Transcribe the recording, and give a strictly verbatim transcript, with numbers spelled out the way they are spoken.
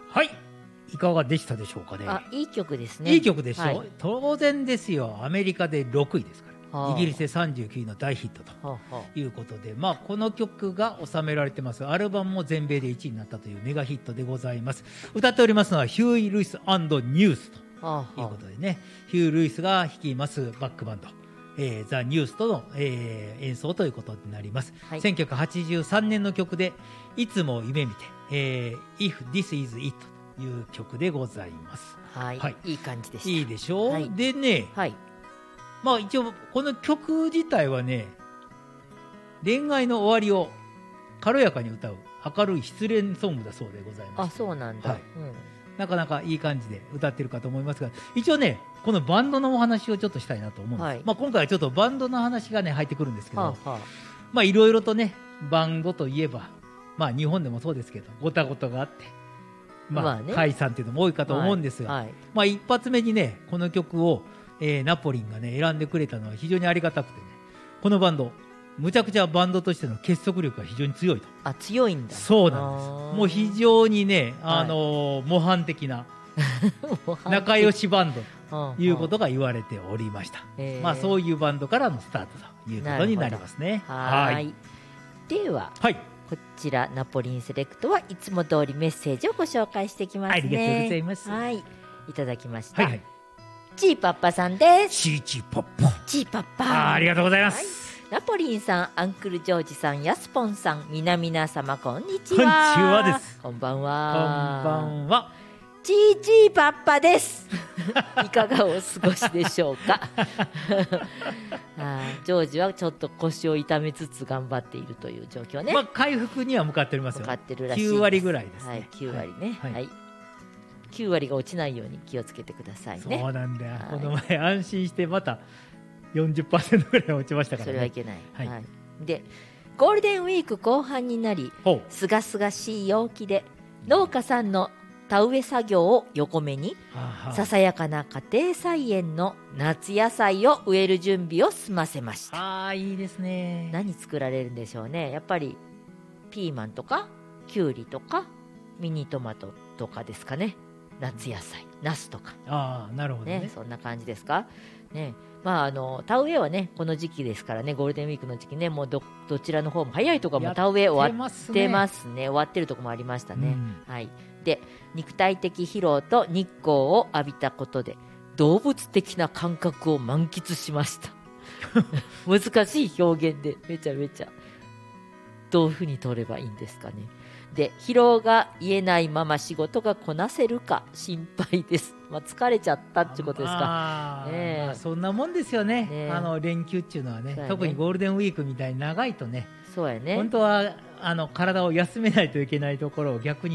はい、いかがでしたでしょうかね。 あ、いい曲ですね。 いい曲でしょ、はい、当然ですよ。アメリカでろくいですから、はあ、イギリスでさんじゅうきゅういの大ヒットということで、はあ、まあ、この曲が収められてますアルバムも全米でいちいになったというメガヒットでございます。歌っておりますのはヒューイ・ルイス&ニュースということでね、はあはあ、ヒュー・ルイスが率いますバックバンド、えー、ザ・ニュースとの、えー、演奏ということになります、はい、せんきゅうひゃくはちじゅうさんねんの曲でいつも夢見て、えー、If This Is It という曲でございます。 はい、はい、いい感じでした。 いいでしょう、はい、でね、 はい、 まあ一応この曲自体はね、恋愛の終わりを軽やかに歌う明るい失恋ソングだそうでございます。 あ、そうなんだ、はい、うん、 なかなかいい感じで歌ってるかと思いますが、一応ねこのバンドのお話をちょっとしたいなと思うんです、はい、まあ、今回はちょっとバンドの話がね入ってくるんですけど、はあはあ、まあいろいろとねバンドといえば、まあ日本でもそうですけどごたごたがあって、まあまあね、解散っていうのも多いかと思うんですが、はいはい、まあ一発目にねこの曲を、えー、ナポリンがね選んでくれたのは非常にありがたくてね、このバンドむちゃくちゃバンドとしての結束力が非常に強いと。 あ、強いんだ。 そうなんです。もう非常にね、あのーはい、模範的な仲良しバンドということが言われておりました。まあそういうバンドからのスタートということになりますね。 はいはい。では、はい、こちらナポリンセレクトはいつも通りメッセージをご紹介していきますね。ありがとうございます。はい、いただきました。はいはい、チーパッパさんです。 チーチーパッパ。 チーパッパ。 あ、ありがとうございます。 はい、ナポリンさん、アンクルジョージさん、ヤスポンさん、みなみな様、こんにちは。 こんにちはです。 こんばんは。 こんばんは。 チーチーパッパです。いかがお過ごしでしょうか。あ、ジョージはちょっと腰を痛めつつ頑張っているという状況ね。 まあ、回復には向かっておりますよ。 向かってるらしいです。 きゅうわりぐらいですね。 はい、きゅうわりね。はい。はい、きゅうわりが落ちないように気をつけてくださいね。 そうなんだよ。この前安心してまたよんじゅっパーセント ぐらい落ちましたからね。 それはいけない。はい。はい、で、ゴールデンウィーク後半になり、すがすがしい陽気で農家さんの田植え作業を横目に、はあ、ささやかな家庭菜園の夏野菜を植える準備を済ませました。 あー、いいですね。 何作られるんでしょうね。やっぱりピーマンとかキュウリとかミニトマトとかですかね。夏野菜、ナスとか。 あー、なるほどね。 ね、そんな感じですかね。まあ、あの田植えはねこの時期ですからね、ゴールデンウィークの時期ね、もう ど, どちらの方も早いところも田植え終わってますね。終わってるところもありましたね、うん、はい。で、肉体的疲労と日光を浴びたことで動物的な感覚を満喫しました。難しい表現でめちゃめちゃどういうふうに取ればいいんですかね。で、疲労が癒えないまま仕事がこなせるか心配です。まあ、疲れちゃったってことですか、ね。 まあ、そんなもんですよ ね, ねあの連休っていうのは ね, ね特にゴールデンウィークみたいに長いとね、 そうやね、 本当はあの体を休めないといけないところを逆に